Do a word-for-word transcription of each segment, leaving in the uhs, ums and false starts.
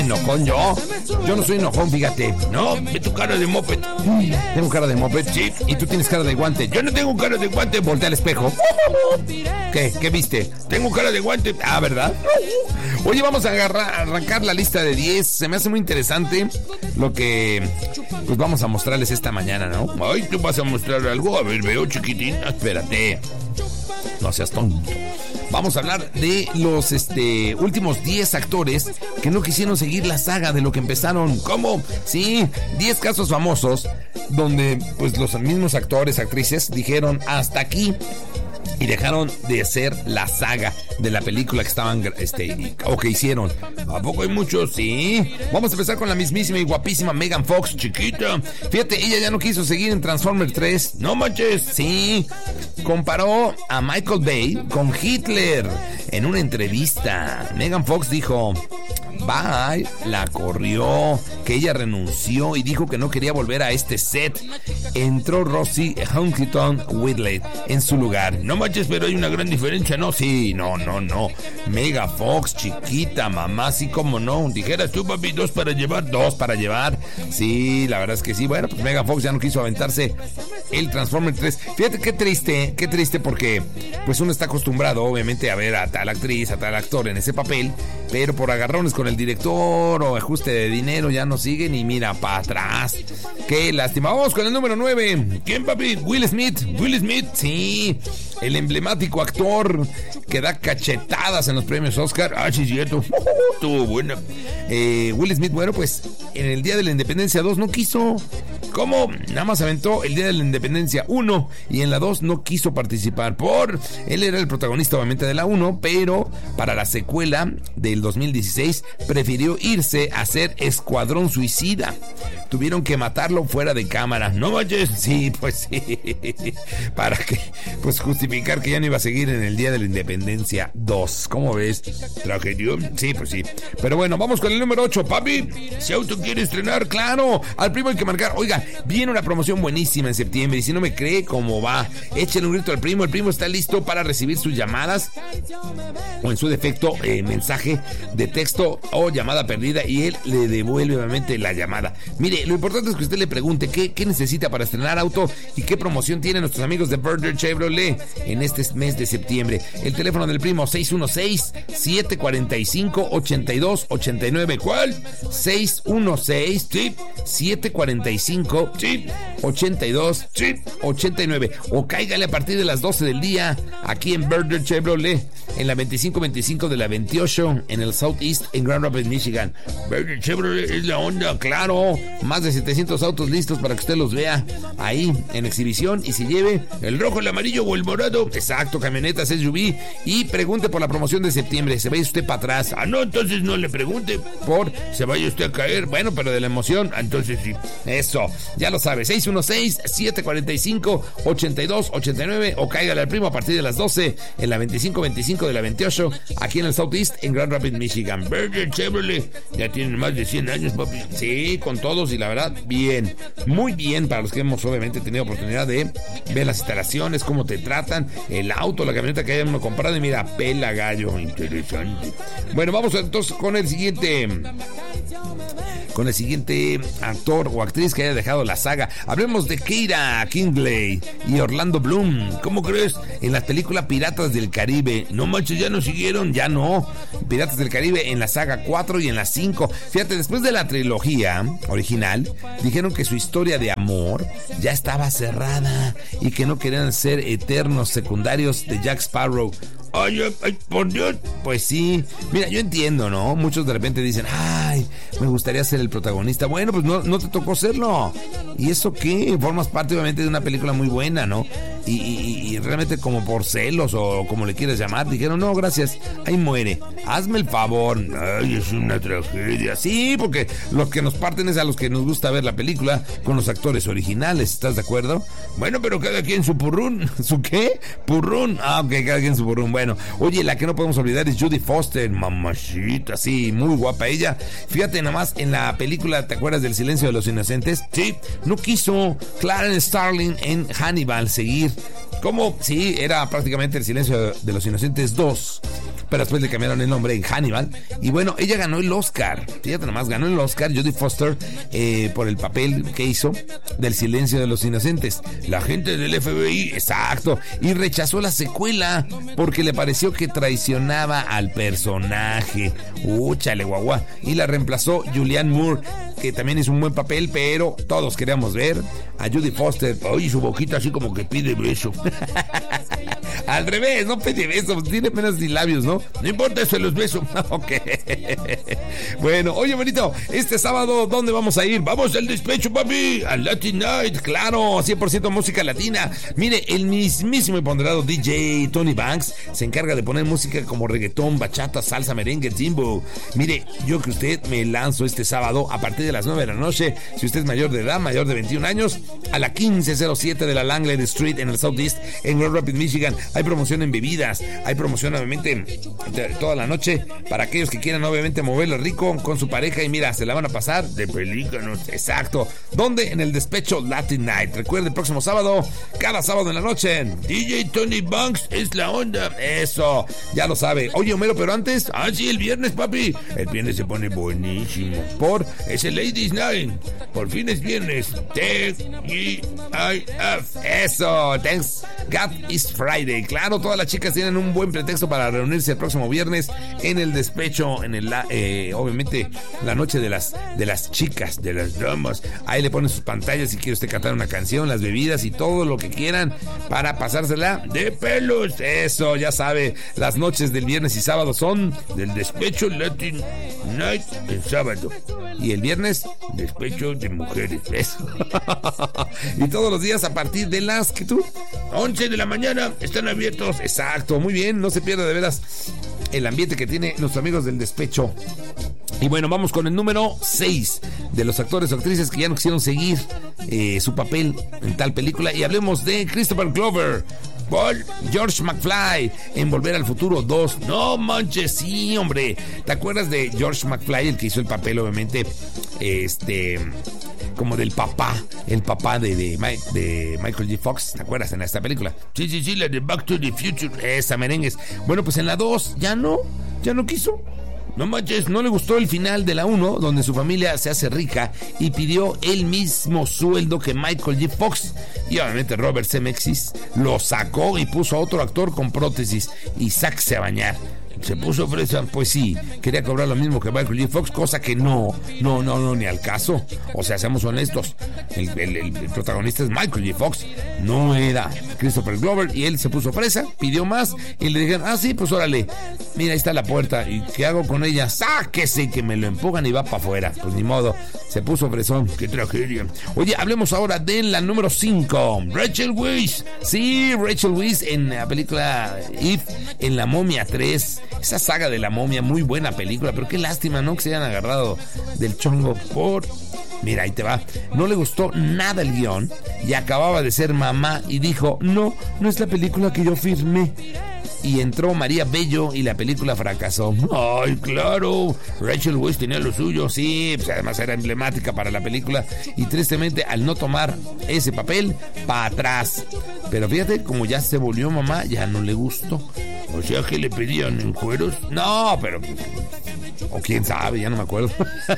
enojón yo. Yo no soy enojón, fíjate. No, ve tu cara de moped. Tengo cara de moped, sí. Y tú tienes cara de guante. Yo no tengo cara de guante. Voltea al espejo. ¿Qué? ¿Qué viste? Tengo cara de guante. Ah, ¿verdad? Oye, vamos a agarrar, arrancar la lista de diez. Se me hace muy interesante lo que pues vamos a mostrarles esta mañana, ¿no? Ay, ¿tú vas a mostrar algo? A ver, veo, chiquitín. Espérate. No seas tonto. Vamos a hablar de los este, últimos diez actores que no quisieron seguir la saga de lo que empezaron. ¿Cómo? Sí, diez casos famosos donde pues los mismos actores, actrices dijeron hasta aquí y dejaron de hacer la saga de la película que estaban este, o que hicieron. ¿A poco hay muchos? Sí. Vamos a empezar con la mismísima y guapísima Megan Fox, chiquita. Fíjate, ella ya no quiso seguir en Transformers tres. No manches. Sí. Comparó a Michael Bay con Hitler en una entrevista. Megan Fox dijo: bye, la corrió, que ella renunció y dijo que no quería volver a este set. Entró Rosie Huntington-Whiteley en su lugar. No manches, pero hay una gran diferencia, ¿no? Sí, no, no, no. Megan Fox, chiquita, mamá, sí, como no. Dijeras tú, papi, dos para llevar, dos para llevar. Sí, la verdad es que sí. Bueno, pues Megan Fox ya no quiso aventarse el Transformers tres. Fíjate qué triste, qué triste porque pues uno está acostumbrado, obviamente, a ver a tal actriz, a tal actor en ese papel, pero por agarrones con el director o ajuste de dinero ya no siguen y mira para atrás. Qué lástima. Vamos con el número nueve. ¿Quién, papi? Will Smith. Will Smith, sí. El emblemático actor que da cachetadas en los premios Oscar. Ah, sí, cierto. Estuvo buena. Eh, Will Smith, bueno, pues en el Día de la Independencia dos no quiso. ¿Cómo? Nada más aventó el Día de la Independencia uno y en la dos no quiso participar por... Él era el protagonista obviamente de la uno, pero para la secuela del dos mil dieciséis prefirió irse a hacer Escuadrón Suicida. Tuvieron que matarlo fuera de cámara. ¿No vayas? Sí, pues sí. Para que, pues justificar que ya no iba a seguir en el Día de la Independencia dos. ¿Cómo ves? ¿Tragedia? Sí, pues sí. Pero bueno, vamos con el número ocho, papi. Si auto quiere estrenar, claro. Al primo hay que marcar. Oiga, viene una promoción buenísima en septiembre y si no me cree cómo va, échenle un grito al primo. El primo está listo para recibir sus llamadas o en su defecto eh, mensaje de texto o llamada perdida y él le devuelve obviamente la llamada. Mire, lo importante es que usted le pregunte qué, qué necesita para estrenar auto y qué promoción tienen nuestros amigos de Berger Chevrolet en este mes de septiembre. El teléfono del primo seis uno seis, siete cuatro cinco, ocho dos ocho nueve. ¿Cuál? seis uno seis, sí, siete cuatro cinco, sí, ocho dos, sí, ocho nueve. O cáigale a partir de las doce del día aquí en Berger Chevrolet en la veinticinco veinticinco de la veintiocho en el Southeast en Grand Rapids, Michigan. Berger Chevrolet es la onda, claro. Más de setecientos autos listos para que usted los vea ahí en exhibición y se lleve el rojo, el amarillo o el morado. Exacto, camionetas S U V. Y pregunte por la promoción de septiembre. Se vaya usted para atrás. Ah, no, entonces no le pregunte por se vaya usted a caer. Bueno, pero de la emoción, entonces sí. Eso, ya lo sabe. seis uno seis, siete cuatro cinco, ocho dos ocho nueve o cáigale al primo a partir de las doce en la veinticinco veinticinco de la veintiocho aquí en el Southeast en Grand Rapids, Michigan. Berger Chevrolet ya tienen más de cien años, papi. Sí, con todos y la verdad, bien, muy bien para los que hemos obviamente tenido oportunidad de ver las instalaciones, cómo te tratan, el auto, la camioneta que hayan comprado y mira, pela gallo, interesante. Bueno, vamos entonces con el siguiente... con el siguiente actor o actriz que haya dejado la saga. Hablemos de Keira Knightley y Orlando Bloom. ¿Cómo crees? En la película Piratas del Caribe. No manches, ya no siguieron, ya no. Piratas del Caribe en la saga cuatro y en la cinco. Fíjate, después de la trilogía original, dijeron que su historia de amor ya estaba cerrada y que no querían ser eternos secundarios de Jack Sparrow. Ay, ay, por Dios. Pues sí, mira, yo entiendo, ¿no? Muchos de repente dicen, ay, me gustaría ser el protagonista. Bueno, pues no, no te tocó serlo. ¿Y eso qué? Formas parte obviamente de una película muy buena, ¿no? Y, y, y realmente como por celos o como le quieras llamar, dijeron, no, gracias, ahí muere. Hazme el favor. Ay, es una tragedia. Sí, porque los que nos parten es a los que nos gusta ver la película con los actores originales, ¿estás de acuerdo? Bueno, pero cada quien su purrún. ¿Su qué? Purrún. Ah, ok, cada quien su purrún. Bueno, oye, la que no podemos olvidar es Judy Foster, mamachita, sí, muy guapa ella. Fíjate nada más en la película, ¿te acuerdas del Silencio de los Inocentes? Sí, no quiso Clarence Starling en Hannibal seguir. Como, sí, era prácticamente el Silencio de los Inocentes dos. pero después le cambiaron el nombre en Hannibal. Y bueno, ella ganó el Oscar, fíjate nomás, ganó el Oscar, Jodie Foster, eh, por el papel que hizo del Silencio de los Inocentes. La gente del F B I, exacto, y rechazó la secuela porque le pareció que traicionaba al personaje. Úchale, guagua. Y la reemplazó Julianne Moore, que también hizo un buen papel, pero todos queríamos ver a Jodie Foster. Oye, su boquita así como que pide beso. Al revés, no pide besos, tiene menos ni labios, ¿no? No importa, eso los beso. Ok. Bueno, oye, bonito, este sábado, ¿dónde vamos a ir? Vamos al despecho, papi, al Latin Night, claro, cien por ciento música latina. Mire, el mismísimo y ponderado D J Tony Banks se encarga de poner música como reggaetón, bachata, salsa, merengue, timbo. Mire, yo que usted me lanzo este sábado a partir de las nueve de la noche, si usted es mayor de edad, mayor de veintiún años, a la quince cero siete de la Langley Street en el Southeast, en Grand Rapids, Michigan. Hay promoción en bebidas, hay promoción obviamente toda la noche para aquellos que quieran obviamente moverlo rico con su pareja y mira, se la van a pasar de pelícanos, exacto. ¿Dónde? En el Despecho Latin Night. Recuerde, el próximo sábado, cada sábado en la noche, D J Tony Banks es la onda. Eso, ya lo sabe. Oye, Homero, pero antes, ah, sí, el viernes, papi. El viernes se pone buenísimo. Por, es el Ladies Night. Por fin es viernes. T G I F. Eso, thanks God is Friday. Claro, todas las chicas tienen un buen pretexto para reunirse el próximo viernes en el despecho, en el, eh, obviamente, la noche de las, de las chicas, de las damas. Ahí le ponen sus pantallas si quiere usted cantar una canción, las bebidas y todo lo que quieran para pasársela de pelos. Eso, ya sabe, las noches del viernes y sábado son del Despecho Latin Night el sábado. Y el viernes, despecho de mujeres. Eso. Y todos los días a partir de las, ¿qué tú? once de la mañana están abiertos. Exacto, muy bien, no se pierda de veras el ambiente que tiene nuestros amigos del despecho. Y bueno, vamos con el número seis de los actores o actrices que ya no quisieron seguir eh, su papel en tal película. Y hablemos de Christopher Glover, Paul George McFly en Volver al Futuro dos. No manches, sí, hombre. ¿Te acuerdas de George McFly, el que hizo el papel, obviamente, este, como del papá, el papá de, de, de Michael J. Fox? ¿Te acuerdas en esta película? Sí, sí, sí, la de Back to the Future. Esa, merengues. Bueno, pues en la dos ya no, ya no quiso. No manches, no le gustó el final de la uno, donde su familia se hace rica y pidió el mismo sueldo que Michael J. Fox. Y obviamente Robert Zemeckis lo sacó y puso a otro actor con prótesis y sáquese a bañar. Se puso fresa, pues sí, quería cobrar lo mismo que Michael J. Fox, cosa que no, no, no, no, ni al caso. O sea, seamos honestos, el, el, el, el protagonista es Michael J. Fox, no era Christopher Glover, y él se puso fresa, pidió más, y le dijeron, ah, sí, pues órale, mira, ahí está la puerta, ¿y qué hago con ella? Sáquese, que me lo empujan y va para afuera. Pues ni modo, se puso fresón, qué tragedia. Oye, hablemos ahora de la número cinco, Rachel Weisz. Sí, Rachel Weisz en la película If, en La Momia tres. Esa saga de La Momia, muy buena película, pero qué lástima, ¿no? Que se hayan agarrado del chongo por... Mira, ahí te va. No le gustó nada el guión y acababa de ser mamá y dijo, no, no es la película que yo firmé. Y entró María Bello y la película fracasó. Ay, claro, Rachel Weisz tenía lo suyo, sí, pues además era emblemática para la película y tristemente al no tomar ese papel, para atrás. Pero fíjate, como ya se volvió mamá, ya no le gustó. O sea, que le pedían en cueros. No, pero... o quién sabe, ya no me acuerdo.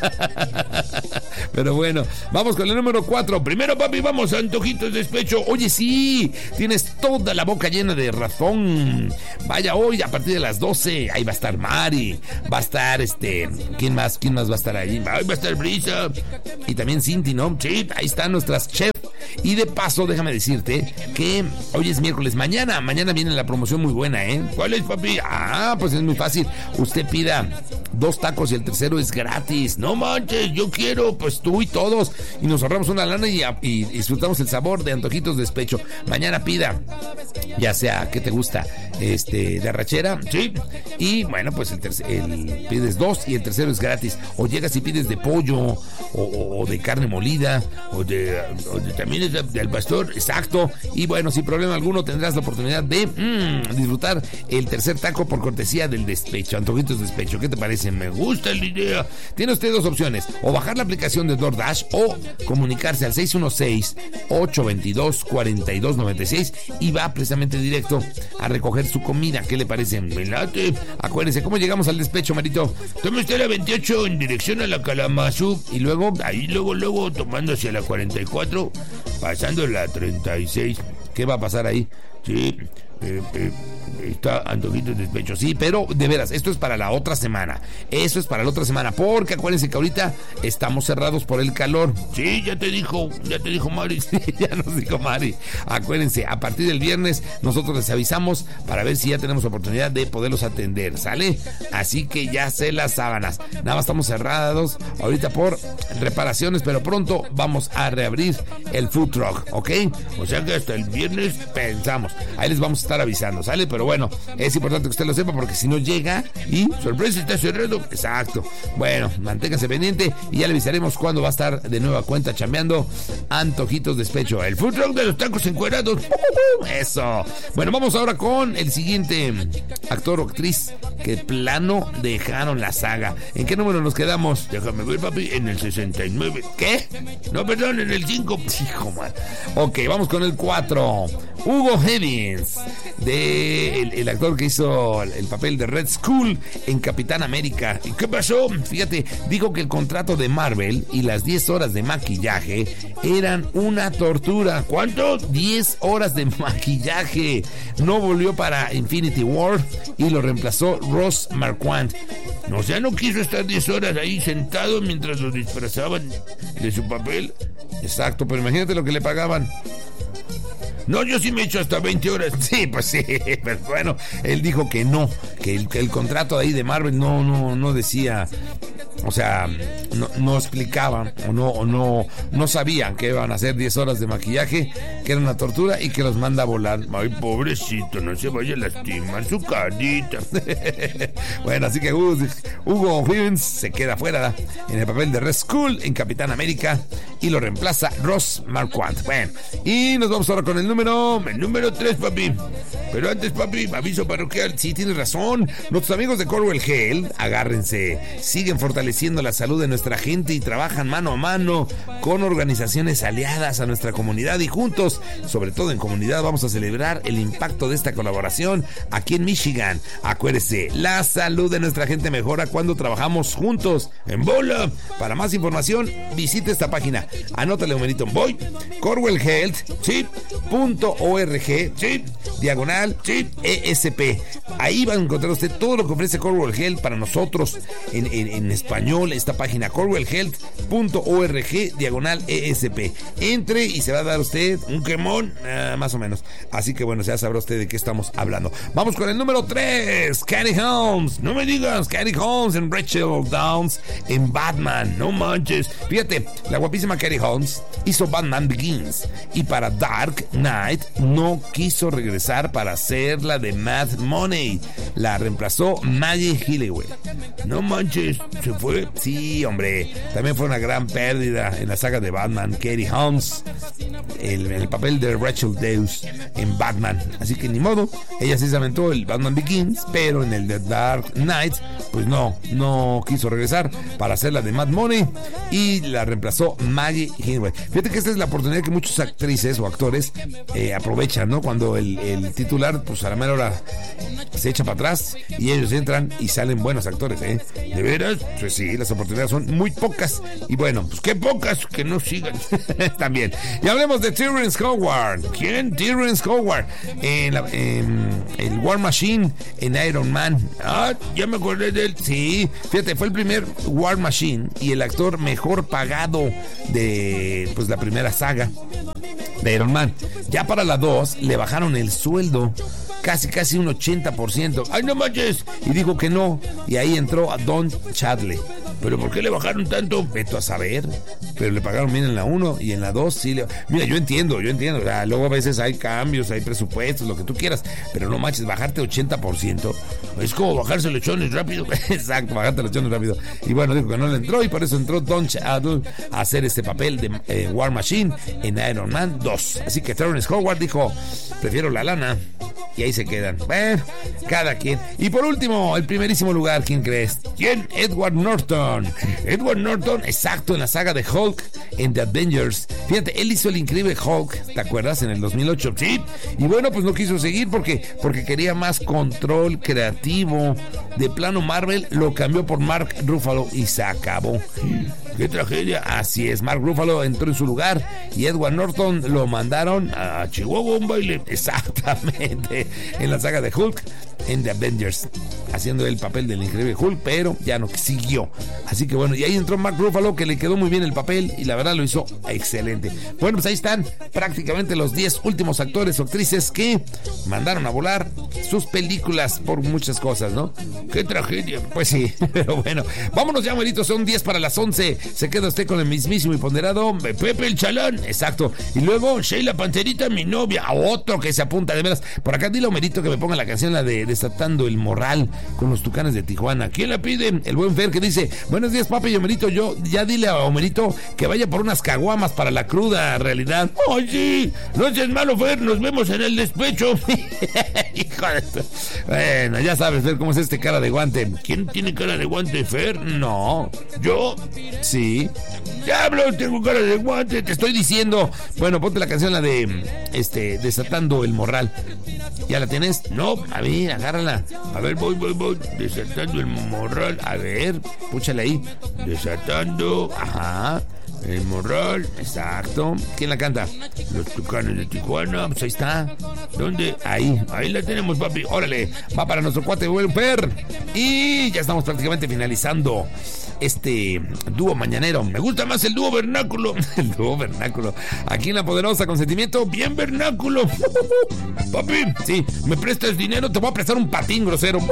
Pero bueno, vamos con el número cuatro. Primero, papi, vamos a Antojitos Despecho. Oye, sí, tienes toda la boca llena de razón. Vaya hoy a partir de las doce. Ahí va a estar Mari. Va a estar este... ¿Quién más? ¿Quién más va a estar ahí? Ahí va a estar Brisa. Y también Cinti, ¿no? Sí, ahí están nuestras chefs. Y de paso, déjame decirte que hoy es miércoles. Mañana, mañana viene la promoción muy buena, ¿eh? ¿Cuál es, papi? Ah, pues es muy fácil. Usted pida dos tacos y el tercero es gratis. No manches, yo quiero, pues tú y todos. Y nos ahorramos una lana y, y disfrutamos el sabor de Antojitos Despecho. Mañana pida, ya sea, ¿qué te gusta? Este, de arrachera, sí. Y bueno, pues el, tercer, el pides dos y el tercero es gratis. O llegas y pides de pollo, o, o, o de carne molida, o de, o de también es de, del pastor, exacto. Y bueno, sin problema alguno tendrás la oportunidad de mmm, disfrutar el tercer taco por cortesía del Despecho, Antojitos Despecho. ¿Qué te parece? parece? Me gusta la idea. Tiene usted dos opciones, o bajar la aplicación de DoorDash o comunicarse al seis uno seis, ocho dos dos, cuatro dos nueve seis y va precisamente directo a recoger su comida. ¿Qué le parece? Me late. Acuérdense, ¿cómo llegamos al despecho, Marito? Toma usted la veintiocho en dirección a la Kalamazoo y luego, ahí luego, luego tomando hacia la cuarenta y cuatro, pasando la treinta y seis. ¿Qué va a pasar ahí? Sí, eh, eh, está antojito de despecho. Sí, pero de veras, esto es para la otra semana. Eso es para la otra semana, porque acuérdense que ahorita estamos cerrados por el calor. Sí, ya te dijo, ya te dijo Mari. Sí, ya nos dijo Mari. Acuérdense, a partir del viernes nosotros les avisamos para ver si ya tenemos oportunidad de poderlos atender, ¿sale? Así que ya sé las sábanas. Nada más estamos cerrados ahorita por reparaciones, pero pronto vamos a reabrir el food truck, ¿ok? O sea que hasta el viernes pensamos. Ahí les vamos a estar avisando, ¿sale? Pero bueno, es importante que usted lo sepa porque si no llega y sorpresa, está cerrado. Exacto. Bueno, manténgase pendiente y ya le avisaremos cuándo va a estar de nueva cuenta chambeando Antojitos Despecho, el food truck de los tacos encuerados. Eso. Bueno, vamos ahora con el siguiente actor o actriz que plano dejaron la saga. ¿En qué número nos quedamos? Déjame ver, papi, en el sesenta y nueve. ¿Qué? No, perdón, en el cinco. Hijo, man. Ok, vamos con el cuatro. Hugo Weaving, de el, el actor que hizo el, el papel de Red Skull en Capitán América. ¿Y qué pasó? Fíjate, dijo que el contrato de Marvel y las diez horas de maquillaje eran una tortura. ¿Cuánto? diez horas de maquillaje. No volvió para Infinity War y lo reemplazó Ross Marquand. O sea, no quiso estar diez horas ahí sentado mientras lo disfrazaban de su papel. Exacto, pero imagínate lo que le pagaban. No, yo sí me he hecho hasta veinte horas. Sí, pues sí, pero bueno, él dijo que no, que el, que el contrato ahí de Marvel no, no, no decía, o sea, no, no explicaba o no, o no, no sabían que iban a hacer diez horas de maquillaje, que era una tortura y que los manda a volar. Ay, pobrecito, no se vaya a lastimar su carita. Bueno, así que Hugo, Hugo Weaving se queda fuera en el papel de Red Skull en Capitán América y lo reemplaza Ross Marquand. Bueno, y nos vamos ahora con el número el número tres, papi. Pero antes, papi, aviso parroquial. Sí, tienes razón. Nuestros amigos de Corwell Health, agárrense, siguen fortaleciendo la salud de nuestra gente y trabajan mano a mano con organizaciones aliadas a nuestra comunidad y juntos, sobre todo en comunidad, vamos a celebrar el impacto de esta colaboración aquí en Michigan. Acuérdese, la salud de nuestra gente mejora cuando trabajamos juntos en bola. Para más información, visite esta página. Anótale un menito. Voy, Corwell Health, sí, punto org, sí, diagonal, sí, E S P. Ahí va a encontrar usted todo lo que ofrece Corwell Health para nosotros en, en, en español. Esta página, corwell health punto org, diagonal E S P. Entre y se va a dar usted un quemón, uh, más o menos. Así que bueno, ya sabrá usted de qué estamos hablando. Vamos con el número tres, Katie Holmes. No me digas, Katie Holmes en Rachel Downs en Batman. No manches. Fíjate, la guapísima Katie Holmes hizo Batman Begins y para Dark Knight no quiso regresar para hacer la de Mad Money. La reemplazó Maggie Gyllenhaal. No manches, ¿se fue? Sí, hombre. También fue una gran pérdida en la saga de Batman. Katie Holmes, el, el papel de Rachel Dawes en Batman. Así que ni modo, ella sí se aventó el Batman Begins, pero en el de Dark Knight, pues no, no quiso regresar para hacer la de Mad Money y la reemplazó Maggie Gyllenhaal. Fíjate que esta es la oportunidad que muchas actrices o actores eh, aprovechan, ¿no? Cuando el, el titular, pues a la mera hora se echa para atrás y ellos entran y salen buenos actores, ¿eh? De veras, pues sí, las oportunidades son muy pocas y bueno, pues qué pocas que no sigan. También. Y hablemos de Terrence Howard. ¿Quién? Terrence Howard en, la, en el War Machine en Iron Man. Ah, ya me acordé de él. Sí, fíjate, fue el primer War Machine y el actor mejor pagado de pues la primera saga de Iron Man. Ya para la dos le bajaron el sueldo casi casi un ochenta por ciento. ¡Ay, no manches! Y dijo que no. Y ahí entró a Don Chadley. ¿Pero por qué le bajaron tanto? Veto a saber. Pero le pagaron bien en la uno y en la dos sí le... Mira, yo entiendo, yo entiendo. O sea, luego a veces hay cambios, hay presupuestos, lo que tú quieras. Pero no manches, bajarte ochenta por ciento. Es como bajarse lechones rápido. Exacto, bajarte lechones rápido. Y bueno, dijo que no le entró y por eso entró Don Chadley a hacer este papel de eh, War Machine en Iron Man dos. Así que Terrence Howard dijo, prefiero la lana. Y ahí se quedan. Bueno, cada quien. Y por último, el primerísimo lugar, ¿quién crees? ¿Quién? Edward Norton. Edward Norton, exacto, en la saga de Hulk en The Avengers. Fíjate, él hizo el increíble Hulk, ¿te acuerdas? En el dos mil ocho. Sí. Y bueno, pues no quiso seguir porque, porque quería más control creativo. De plano Marvel lo cambió por Mark Ruffalo y se acabó. ¡Qué tragedia! Así es, Mark Ruffalo entró en su lugar y Edward Norton lo mandaron a Chihuahua un baile. Exactamente, en la saga de Hulk en The Avengers, haciendo el papel del increíble Hulk, pero ya no siguió. Así que bueno, y ahí entró Mark Ruffalo, que le quedó muy bien el papel y la verdad lo hizo excelente. Bueno, pues ahí están prácticamente los diez últimos actores o actrices que mandaron a volar sus películas por muchas cosas, ¿no? ¡Qué tragedia! Pues sí, pero bueno, vámonos ya, abuelito, son diez para las once. Se queda usted con el mismísimo y ponderado Pepe el Chalán, exacto. Y luego Sheila Panterita, mi novia, a otro que se apunta, de veras. Por acá dile a Homerito que me ponga la canción, la de Desatando el Morral, con los Tucanes de Tijuana. ¿Quién la pide? El buen Fer, que dice: buenos días, papi y Homerito. Yo ya dile a Homerito que vaya por unas caguamas para la cruda realidad. ¡Ay, sí! No seas malo, Fer, nos vemos en el despecho. Hijo de esto. Bueno, ya sabes, Fer, cómo es este cara de guante. ¿Quién tiene cara de guante, Fer? No. ¿Yo? Sí. Diablo, tengo cara de guante, te estoy diciendo. Bueno, ponte la canción, la de este Desatando el Morral. ¿Ya la tienes? No, a ver, agárrala. A ver, voy, voy, voy. Desatando el Morral. A ver, púchale ahí. Desatando, ajá, el Morral, exacto. ¿Quién la canta? Los Tucanes de Tijuana. Pues ahí está. ¿Dónde? Ahí, ahí la tenemos, papi. Órale, va para nuestro cuate buen Per. Y ya estamos prácticamente finalizando este dúo mañanero. Me gusta más el dúo vernáculo. El dúo vernáculo. Aquí en La Poderosa, con sentimiento bien vernáculo. Papi, sí, me prestas dinero, te voy a prestar un patín grosero.